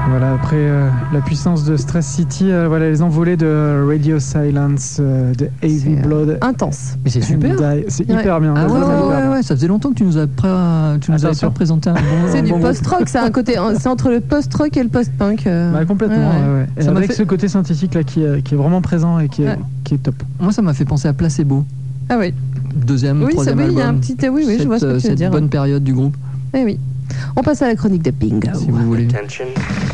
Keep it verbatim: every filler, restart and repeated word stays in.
Voilà, après euh, la puissance de Stress City, euh, voilà les envolées de Radio Silence, euh, de Heavy Blood. Intense. Mais c'est super. C'est Ouais. hyper bien. Ah ouais, Très, ouais, très ouais, bien. ouais, ça faisait longtemps que tu nous as pas, tu nous as Attention. pas présenté un bon. C'est un du bon groupe. post-rock, c'est un côté, c'est entre le post-rock et le post-punk. euh. Bah, complètement. Ouais, ouais. ouais, ouais. Et Ça m'a avec fait- ce côté synthétique là qui, est- qui est vraiment présent et qui est, Ouais. qui est top. Moi, ça m'a fait penser à Placebo. Ah oui. Deuxième, Oui, ça, troisième oui, il album. y a un petit. Oui, oui, je cette, vois ce que tu veux cette dire. bonne période du groupe, Eh oui. On passe à la chronique de Bingo. si vous voulez. Attention.